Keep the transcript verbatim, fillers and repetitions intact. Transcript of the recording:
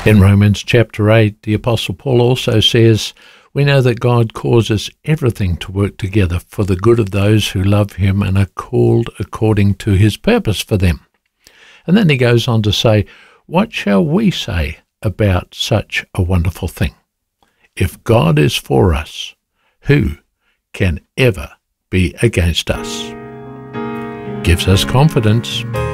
In Romans chapter eight, the Apostle Paul also says, we know that God causes everything to work together for the good of those who love him and are called according to his purpose for them. And then he goes on to say, what shall we say about such a wonderful thing? If God is for us, who can ever be against us? Gives us confidence.